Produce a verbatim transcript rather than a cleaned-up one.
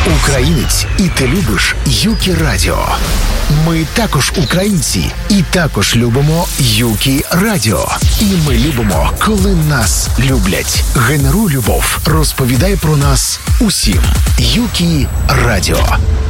Українець, і ти любиш Юкі Радіо. Ми також українці, і також любимо Юкі Радіо. І ми любимо, коли нас люблять. Генеруй любов, розповідай про нас усім. Юкі Радіо.